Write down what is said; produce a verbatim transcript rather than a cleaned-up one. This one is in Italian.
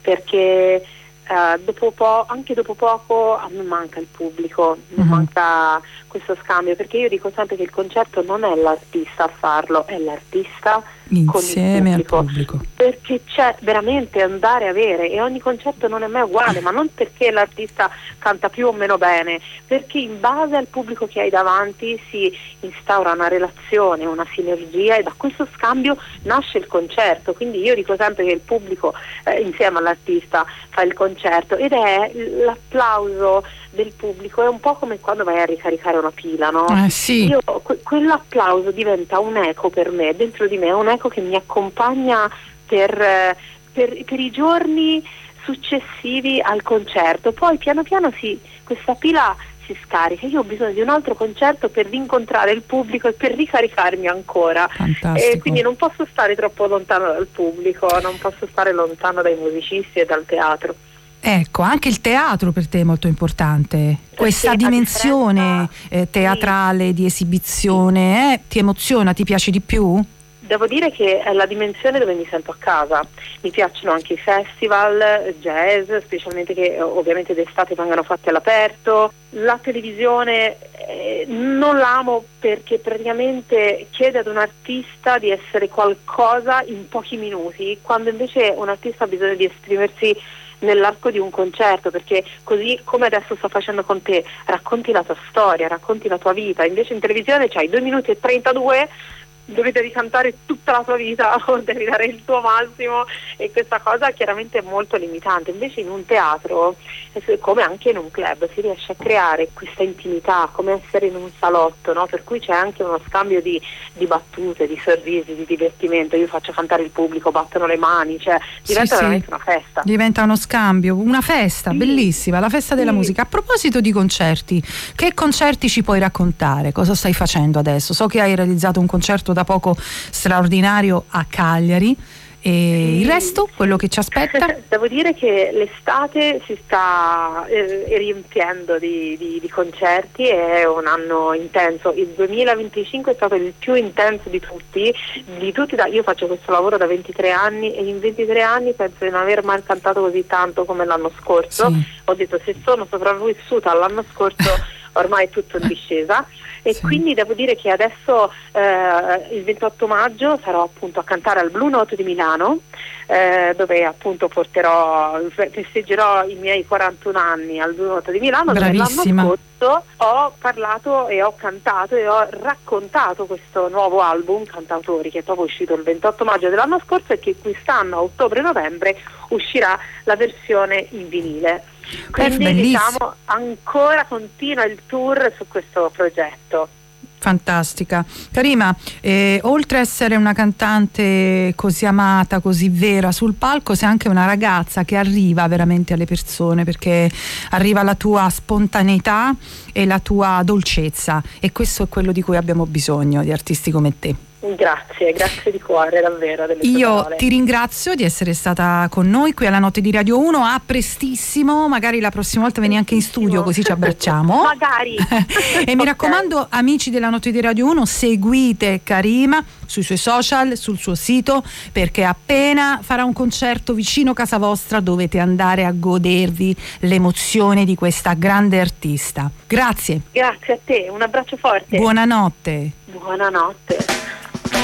perché Uh, dopo po- anche dopo poco a me manca il pubblico, mi Mm-hmm. manca questo scambio, perché io dico sempre che il concerto non è l'artista a farlo, è l'artista insieme con il pubblico, al pubblico, perché c'è veramente andare a avere, e ogni concerto non è mai uguale, ma non perché l'artista canta più o meno bene, perché in base al pubblico che hai davanti si instaura una relazione, una sinergia, e da questo scambio nasce il concerto. Quindi io dico sempre che il pubblico eh, insieme all'artista fa il concerto, ed è l'applauso del pubblico, è un po' come quando vai a ricaricare una pila, no? Eh sì. Io, que- quell'applauso diventa un eco per me, dentro di me è un eco che mi accompagna per, eh, per, per i giorni successivi al concerto. Poi piano piano si, questa pila si scarica, io ho bisogno di un altro concerto per rincontrare il pubblico e per ricaricarmi ancora. Fantastico. E quindi non posso stare troppo lontano dal pubblico, non posso stare lontano dai musicisti e dal teatro. Ecco, anche il teatro per te è molto importante, questa Sì, dimensione eh, teatrale, sì, di esibizione, eh, ti emoziona, ti piace di più? Devo dire che è la dimensione dove mi sento a casa. Mi piacciono anche i festival, jazz, specialmente che ovviamente d'estate vengono fatti all'aperto. La televisione eh, non l'amo perché praticamente chiede ad un artista di essere qualcosa in pochi minuti, quando invece un artista ha bisogno di esprimersi nell'arco di un concerto, perché così come adesso sto facendo con te, racconti la tua storia, racconti la tua vita. Invece in televisione c'hai due minuti e trentadue dove devi cantare tutta la tua vita o devi dare il tuo massimo, e questa cosa chiaramente è molto limitante. Invece in un teatro, come anche in un club, si riesce a creare questa intimità, come essere in un salotto, no? Per cui c'è anche uno scambio di, di battute, di sorrisi, di divertimento. Io faccio cantare il pubblico, battono le mani, cioè diventa sì, veramente sì, una festa. Diventa uno scambio, una festa, sì, bellissima, la festa della, sì, musica. A proposito di concerti, che concerti ci puoi raccontare? Cosa stai facendo adesso? So che hai realizzato un concerto da poco straordinario a Cagliari, e sì, il resto, quello che ci aspetta? Devo dire che l'estate si sta eh, riempiendo di, di, di concerti, è un anno intenso. Il duemilaventicinque è stato il più intenso di tutti, di tutti da, io faccio questo lavoro da ventitré anni, e in ventitré anni penso di non aver mai cantato così tanto come l'anno scorso. Sì. Ho detto, se sono sopravvissuta all'anno scorso ormai è tutto in discesa. E sì, quindi devo dire che adesso eh, il ventotto maggio sarò appunto a cantare al Blue Note di Milano, eh, dove appunto porterò, festeggerò i miei quarantuno anni al Blue Note di Milano. Bravissima. Dove l'anno scorso ho parlato e ho cantato e ho raccontato questo nuovo album Cantautori, che è proprio uscito il ventotto maggio dell'anno scorso, e che quest'anno a ottobre-novembre uscirà la versione in vinile. Quindi diciamo ancora continua il tour su questo progetto. Fantastica. Karima, eh, oltre a essere una cantante così amata, così vera sul palco, sei anche una ragazza che arriva veramente alle persone, perché arriva la tua spontaneità e la tua dolcezza, e questo è quello di cui abbiamo bisogno, di artisti come te. Grazie, grazie di cuore davvero delle tue Io parole. Ti ringrazio di essere stata con noi qui alla Notte di Radio uno. A prestissimo, magari la prossima volta vieni anche in studio, così ci abbracciamo. Magari. E okay, mi raccomando, amici della Notte di Radio uno, seguite Karima sui suoi social, sul suo sito, perché appena farà un concerto vicino casa vostra dovete andare a godervi l'emozione di questa grande artista. Grazie. Grazie a te, un abbraccio forte. Buonanotte. Buonanotte.